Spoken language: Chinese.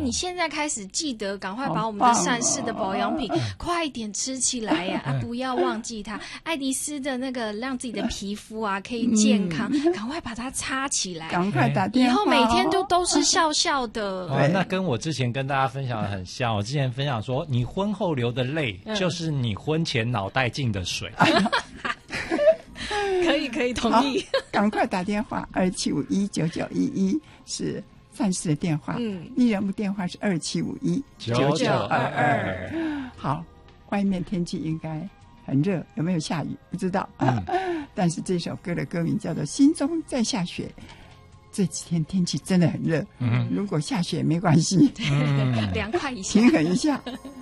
你现在开始记得赶快把我们的善事的保养品快点吃起来呀，不要忘记它。爱迪丝的那个让自己的皮肤啊可以健康，赶快把它擦起来， 赶快打电话， 以后每天都是笑笑的。 那跟我之前跟大家分享的很像。我之前分享说，你婚后流的泪，就是你婚前脑袋进的水。 可以同意。 赶快打电话27519911是善事的电话，艺人部电话是27519922。好，外面天气应该很热，有没有下雨不知道，但是这首歌的歌名叫做《心中在下雪》。这几天天气真的很热，如果下雪没关系， 凉快一下， 平衡一下。